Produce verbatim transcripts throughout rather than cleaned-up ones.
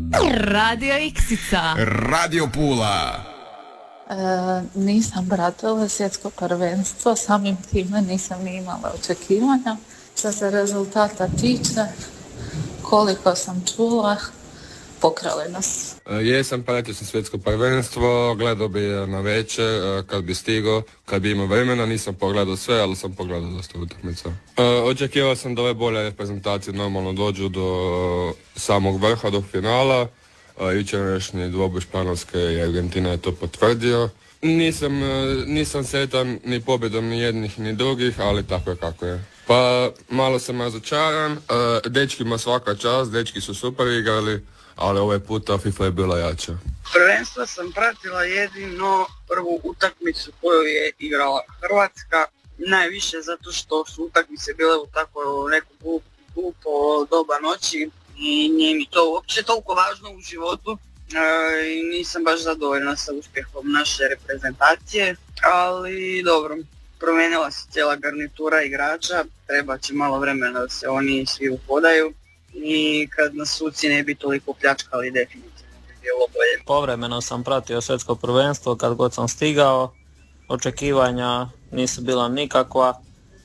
Radio Iksica. Radio Pula. E, nisam pratila svjetsko prvenstvo, samim time nisam ni imala očekivanja. Što se rezultata tiče, koliko sam čula, pokrali nas. E, jesam, pratio sam svjetsko prvenstvo, gledao bi na večer kad bi stigao, kad bi imao vremena, nisam pogledao sve, ali sam pogledao dosta utakmica. E, očekivao sam da ove bolje reprezentacije normalno dođu do samog vrha, do finala. E, jučerašnji dvoboj Španjolske i Argentina je to potvrdio. Nisam, nisam sretan ni pobjedom ni jednih ni drugih, ali tako je kako je. Pa malo sam razočaran, e, dečkima svaka čast, dečki su super igrali, ali ovaj puta FIFA je bila jača. Prvenstvo sam pratila jedino prvu utakmicu koju je igrala Hrvatska, najviše zato što su utakmice bile u tako neku glupo doba noći i nije mi to uopće toliko važno u životu. E, i nisam baš zadovoljna sa uspjehom naše reprezentacije, ali dobro, promijenila se cijela garnitura igrača, treba će malo vremena da se oni svi uhodaju i kad nas suci ne bi toliko pljačkali, definitivno bi bilo bolje. Povremeno sam pratio svjetsko prvenstvo kad god sam stigao, očekivanja nisu bila nikakva,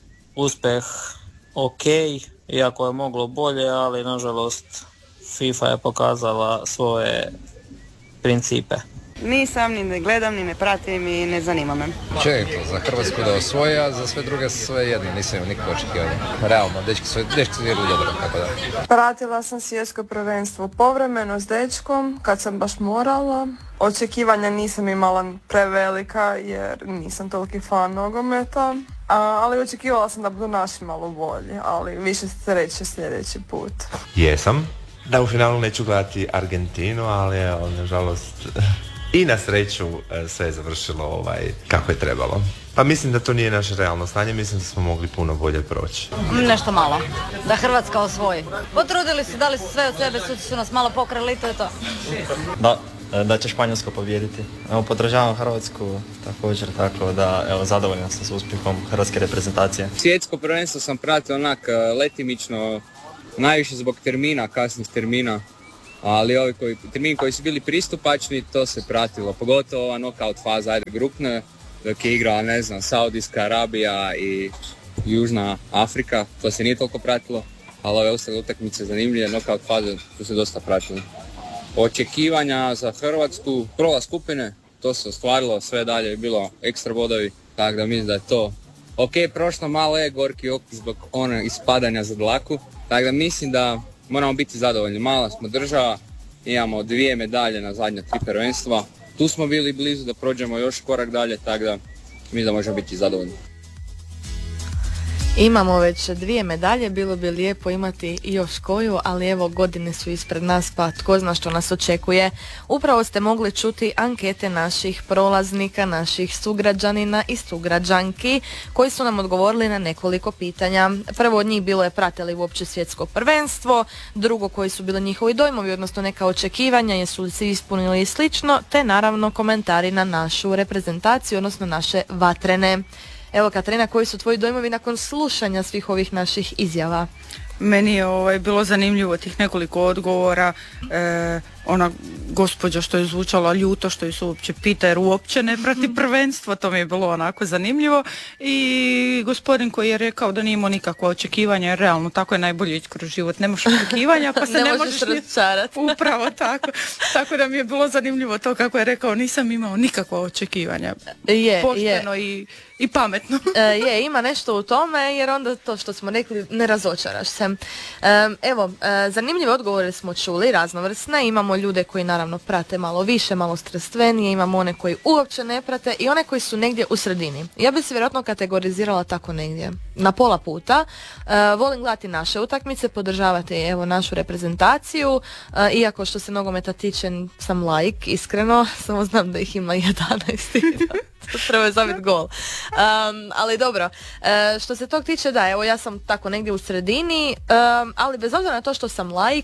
uspjeh ok, iako je moglo bolje, ali nažalost FIFA je pokazala svoje principe. Nisam, ni ne gledam, ni ne pratim i ne zanima me. Čekaj, za Hrvatsku da osvoji, a za sve druge sve jedno, nisam imao nikakve očekivanja. Realno, dečki su, dečki su igrali dobro, tako da. Pratila sam svjetsko prvenstvo povremeno s dečkom, kad sam baš morala. Očekivanja nisam imala prevelika, jer nisam toliki fan nogometa. A, ali očekivala sam da budu naši malo bolji, ali više sreće sljedeći put. Jesam. Da, u finalu neću gledati Argentinu, ali evo, nažalost, i na sreću sve je završilo ovaj, kako je trebalo. Pa mislim da to nije naše realno stanje, mislim da smo mogli puno bolje proći. Nešto malo, da Hrvatska osvoji. Potrudili su, dali su sve od sebe, suci su nas malo pokrali i to je to. Da, da će Španjolska pobijediti. Evo, podržavam Hrvatsku također, tako da evo, zadovoljan sam s uspjehom hrvatske reprezentacije. Svjetsko prvenstvo sam pratio onak letimično, najviše zbog termina, kasnih termina, ali ovi koji, termini koji su bili pristupačni, to se pratilo, pogotovo ova knockout faza, ajde grupne, dok je igrala, ne znam, Saudijska Arabija i Južna Afrika, to se nije toliko pratilo, ali ove ostale utakmice zanimljive, knockout faze, to se dosta pratilo. Očekivanja za Hrvatsku, prva skupine, to se ostvarilo, sve dalje je bilo ekstra bodovi, tako da mislim da je to ok, prošlo malo je gorki okus zbog one ispadanja za dlaku, tako da mislim da moramo biti zadovoljni. Mala smo država, imamo dvije medalje na zadnja tri prvenstva. Tu smo bili blizu da prođemo još korak dalje, tako da mislim da možemo biti zadovoljni. Imamo već dvije medalje, bilo bi lijepo imati i još koju, ali evo godine su ispred nas pa tko zna što nas očekuje. Upravo ste mogli čuti ankete naših prolaznika, naših sugrađanina i sugrađanki koji su nam odgovorili na nekoliko pitanja. Prvo od njih bilo je prate li uopće svjetsko prvenstvo, drugo koji su bili njihovi dojmovi, odnosno neka očekivanja, jesu li se ispunili i slično, te naravno komentari na našu reprezentaciju, odnosno naše vatrene. Evo Katarina, koji su tvoji dojmovi nakon slušanja svih ovih naših izjava? Meni je ovaj, bilo zanimljivo tih nekoliko odgovora, e, ona gospođa što je zvučala ljuto, što ju se uopće pita jer uopće ne prati prvenstvo, to mi je bilo onako zanimljivo, i gospodin koji je rekao da nije imao nikakva očekivanja, jer realno tako je najbolje ići kroz život, nemaš očekivanja pa se ne, ne možeš razočarati. Upravo tako, tako da mi je bilo zanimljivo to kako je rekao, nisam imao nikakva očekivanja, je, pošteno je. i i pametno. E, je, ima nešto u tome, jer onda to što smo rekli, ne razočaraš se. E, evo, e, zanimljive odgovore smo čuli, raznovrsne. Imamo ljude koji naravno prate malo više, malo strastvenije, imamo one koji uopće ne prate i one koji su negdje u sredini. Ja bi se vjerojatno kategorizirala tako negdje, na pola puta. E, volim gledati naše utakmice, podržavati evo našu reprezentaciju, e, iako što se nogometa tiče sam laik, iskreno, samo znam da ih ima jedanaest. Treba je zabiti gol. Um, ali dobro, e, što se tog tiče, da, evo ja sam tako negdje u sredini, um, ali bez obzira na to što sam laik,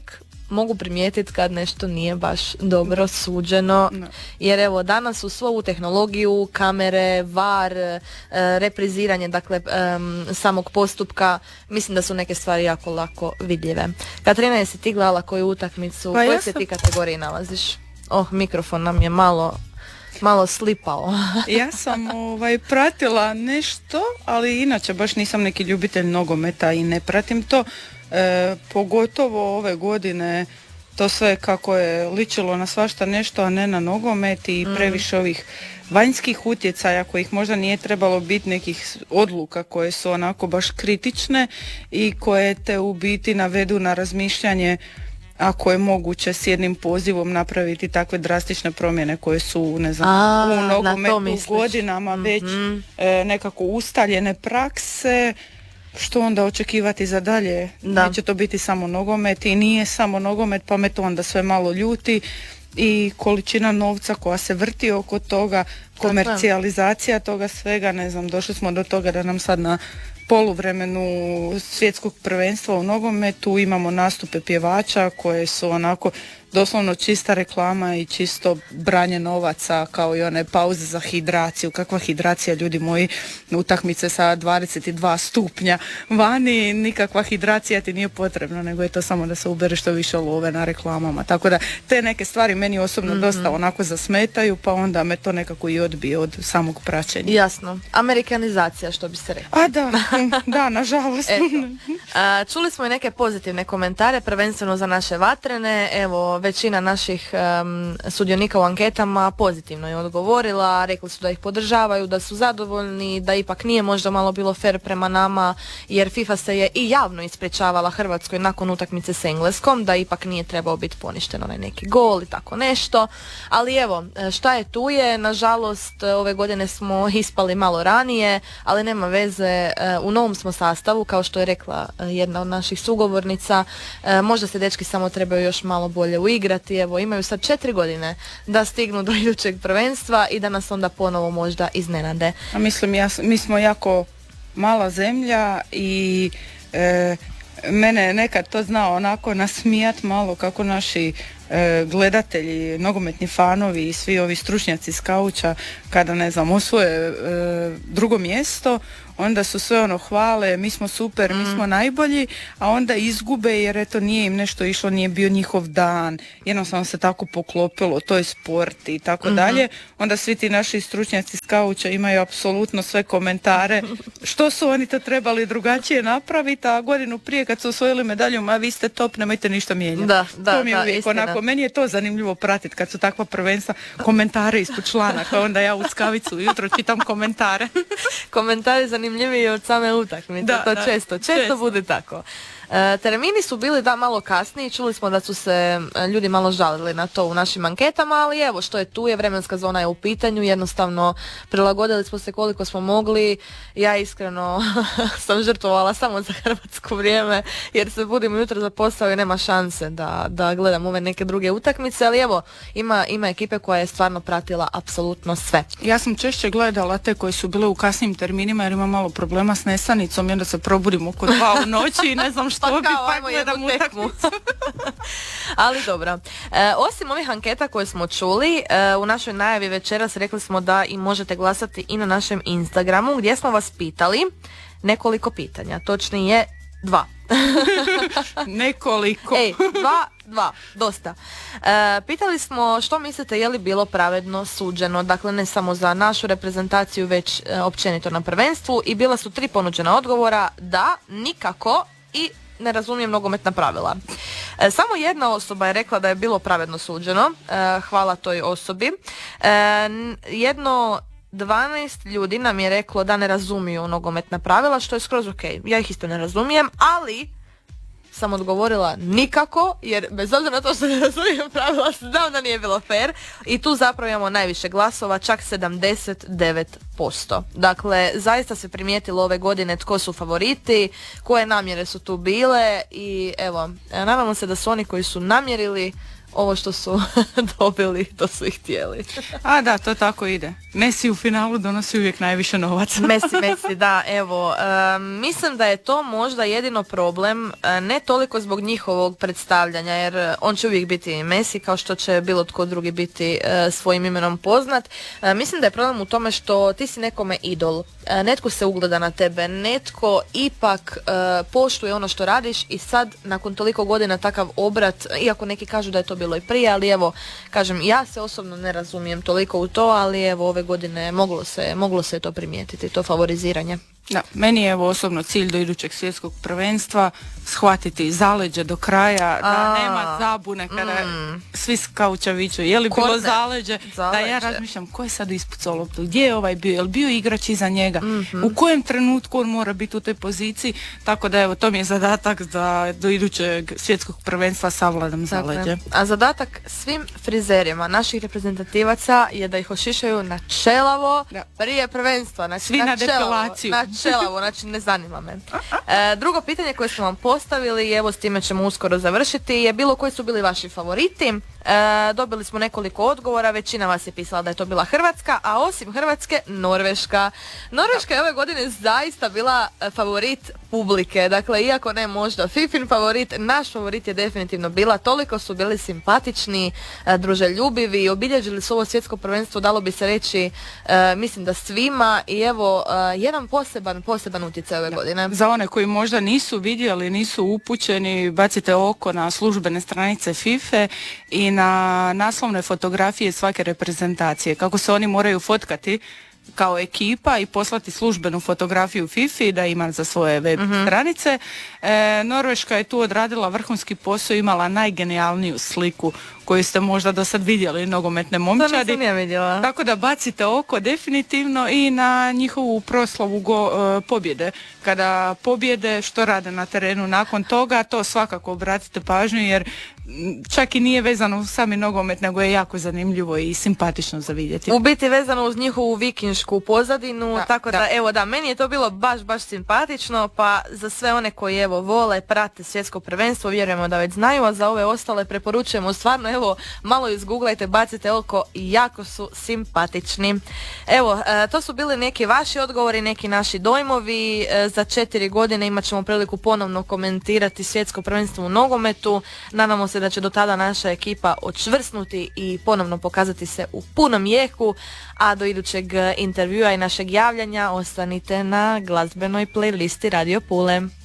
mogu primijetiti kad nešto nije baš dobro suđeno, No. jer evo danas u svu ovu tehnologiju, kamere, var, e, repriziranje, dakle em, samog postupka, mislim da su neke stvari jako lako vidljive. Katarina, jesi ti gledala koju utakmicu, u Pa kojoj ja se sam- ti kategoriji nalaziš? Oh, mikrofon nam je malo, malo slipao. Ja sam ovaj, pratila nešto, ali inače baš nisam neki ljubitelj nogometa i ne pratim to. E, pogotovo ove godine to sve kako je ličilo na svašta nešto, a ne na nogomet i previše ovih vanjskih utjecaja kojih možda nije trebalo biti, nekih odluka koje su onako baš kritične i koje te u biti navedu na razmišljanje ako je moguće s jednim pozivom napraviti takve drastične promjene koje su, ne znam, A, u na to nogometu misliš. godinama već e, nekako ustaljene prakse. Što onda očekivati za dalje? Da. Neće to biti samo nogomet i nije samo nogomet, pa me to onda sve malo ljuti. I količina novca koja se vrti oko toga, komercijalizacija toga svega, ne znam, došli smo do toga da nam sad na poluvremenu svjetskog prvenstva u nogometu imamo nastupe pjevača koje su onako doslovno čista reklama i čisto branje novaca, kao i one pauze za hidraciju. Kakva hidracija, ljudi moji, utakmice sa dvadeset dva stupnja vani, nikakva hidracija ti nije potrebna, nego je to samo da se ubere što više love na reklamama. Tako da te neke stvari meni osobno Mhm. dosta onako zasmetaju, pa onda me to nekako i odbije od samog praćenja. Jasno. Amerikanizacija, što bi se reklo. A da, da, nažalost. Eto. A, čuli smo i neke pozitivne komentare, prvenstveno za naše vatrene. Evo, većina naših em, sudionika u anketama pozitivno je odgovorila, rekli su da ih podržavaju, da su zadovoljni, da ipak nije možda malo bilo fair prema nama, jer FIFA se je i javno ispričavala Hrvatskoj nakon utakmice s Engleskom, da ipak nije trebao biti poništen onaj neki gol i tako nešto. Ali evo, šta je tu je, nažalost ove godine smo ispali malo ranije, ali nema veze, u novom smo sastavu, kao što je rekla jedna od naših sugovornica, možda se dečki samo trebaju još malo bolje uigrati, evo imaju sad četiri godine da stignu do idućeg prvenstva i da nas onda ponovo možda iznenade. A mislim, ja, mi smo jako mala zemlja i e, mene je nekad to znao onako nasmijat malo kako naši e, gledatelji, nogometni fanovi i svi ovi stručnjaci s kauča kada, ne znam, osvoje e, drugo mjesto, onda su sve ono hvale, mi smo super, mi smo najbolji, a onda izgube jer eto nije im nešto išlo, nije bio njihov dan, jednostavno se tako poklopilo, to je sport i tako Mhm. dalje. Onda svi ti naši stručnjaci s kauča imaju apsolutno sve komentare što su oni to trebali drugačije napraviti, a godinu prije kad su osvojili medalju, ma vi ste top, nemojte ništa mijenjati. Da, da, to mi je da, uvijek istina. onako, meni je to zanimljivo pratiti kad su takva prvenstva, komentare ispod članaka, onda ja uz kavicu ujutro čitam komentare. Komentari zanimljiviji od same utakmice, Da, to da, često, često, često. bude tako. E, termini su bili da malo kasniji, čuli smo da su se e, ljudi malo žalili na to u našim anketama, ali evo što je tu je, vremenska zona je u pitanju, jednostavno prilagodili smo se koliko smo mogli. Ja iskreno sam žrtvovala samo za hrvatsko vrijeme jer se budim ujutro za posao i nema šanse da, da gledam ove neke druge utakmice, ali evo ima, ima ekipe koja je stvarno pratila apsolutno sve. Ja sam češće gledala te koje su bile u kasnim terminima jer imam malo problema s nesanicom i onda se probudim oko dva u noći i ne znam što Pa bi, kao, pa ajmo gledam jednu tekmu. utakmicu. Ali dobro. E, osim ovih anketa koje smo čuli, e, u našoj najavi večeras rekli smo da i možete glasati i na našem Instagramu gdje smo vas pitali nekoliko pitanja. Točnije dva. Nekoliko. Ej, dva, dva, dosta. E, pitali smo što mislite je li bilo pravedno suđeno, dakle ne samo za našu reprezentaciju već e, općenito na prvenstvu, i bila su tri ponuđena odgovora: da, nikako i ne razumijem nogometna pravila. E, samo jedna osoba je rekla da je bilo pravedno suđeno, e, hvala toj osobi. E, n- jedno dvanaest ljudi nam je reklo da ne razumiju nogometna pravila, što je skroz ok. Ja ih isto ne razumijem, ali sam odgovorila nikako, jer bez obzira na to što ne razumijem pravila, znam da nije bilo fair, i tu zapravo imamo najviše glasova, čak sedamdeset devet posto. Dakle, zaista se primijetilo ove godine tko su favoriti, koje namjere su tu bile i evo, nadamo se da su oni koji su namjerili ovo što su dobili, to su ih htjeli. A da, to tako ide. Messi u finalu donosi uvijek najviše novaca. Messi, Messi, da, evo, e, mislim da je to možda jedino problem, e, ne toliko zbog njihovog predstavljanja, jer on će uvijek biti Messi, kao što će bilo tko drugi biti e, svojim imenom poznat. E, mislim da je problem u tome što ti si nekome idol, e, netko se ugleda na tebe, netko ipak e, poštuje ono što radiš i sad, nakon toliko godina takav obrat, iako neki kažu da je to bilo i prije, ali evo, kažem, ja se osobno ne razumijem toliko u to, ali evo, ove godine moglo se, moglo se to primijetiti, to favoriziranje. Da, meni je evo osobno cilj do idućeg svjetskog prvenstva shvatiti zaleđe do kraja, da A, nema zabune kada mm. svi skauča viću, je li bilo Korner, zaleđe, zaleđe, da ja razmišljam ko je sad ispucao loptu, gdje je ovaj bio, je li bio igrač iza njega, mm-hmm. u kojem trenutku on mora biti u toj poziciji, tako da evo to mi je zadatak da do idućeg svjetskog prvenstva savladam zaleđe. A zadatak svim frizerima naših reprezentativaca je da ih ošišaju na čelavo da. prije prvenstva. Znači, svi na, na depilaciju. Na čelavo, znači ne zanima me. E, drugo pitanje koje smo vam postavili, i evo s time ćemo uskoro završiti, je bilo koji su bili vaši favoriti. E, dobili smo nekoliko odgovora, većina vas je pisala da je to bila Hrvatska, a osim Hrvatske, Norveška. Norveška je ove godine zaista bila favorit publike, dakle, iako ne možda Fifin favorit, naš favorit je definitivno bila, toliko su bili simpatični, druželjubivi, obilježili su ovo svjetsko prvenstvo, dalo bi se reći, e, mislim da svima, i evo, e, jedan poseban, poseban utjecaj ove godine. Za one koji možda nisu vidjeli, nisu upućeni, bacite oko na službene stranice FIFA i na naslovne fotografije svake reprezentacije, kako se oni moraju fotkati kao ekipa i poslati službenu fotografiju FIFA da ima za svoje web mm-hmm. stranice. E, Norveška je tu odradila vrhunski posao, imala najgenijalniju sliku koju ste možda do sad vidjeli, nogometne momčadi. To nisam ja vidjela. Tako da bacite oko definitivno i na njihovu proslavu go, uh, pobjede. Kada pobjede, što rade na terenu nakon toga, to svakako obratite pažnju, jer čak i nije vezano uz sami nogomet, nego je jako zanimljivo i simpatično za vidjeti. U biti vezano uz njihovu vikinšku pozadinu, da, tako da, da, evo da, meni je to bilo baš, baš simpatično, pa za sve one koji evo vole, prate svjetsko prvenstvo, vjerujemo da već znaju, a za ove ostale preporučujemo stvarno, evo, malo izgooglajte, bacite oko, jako su simpatični. Evo, e, to su bili neki vaši odgovori, neki naši dojmovi, e, za četiri godine imat ćemo priliku ponovno komentirati svjetsko prvenstvo u nogometu, nadamo se da će do tada naša ekipa odčvrsnuti i ponovno pokazati se u punom jeku, a do idućeg intervjua i našeg javljanja ostanite na glazbenoj playlisti Radio Pule.